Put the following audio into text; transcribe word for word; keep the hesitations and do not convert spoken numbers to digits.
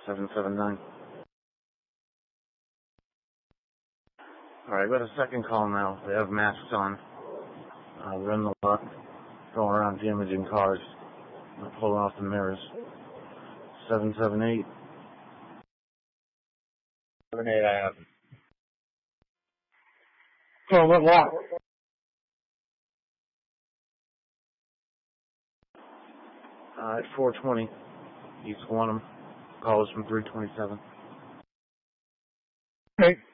seven seven nine. Alright, got a second call now. They have masks on. Uh, we're in the lot, going around damaging cars, uh, pulling off the mirrors. seven seven eight. seven eight, I have. Oh, what lot? Uh, at four twenty, East Quantum. Call us from three twenty-seven. Okay.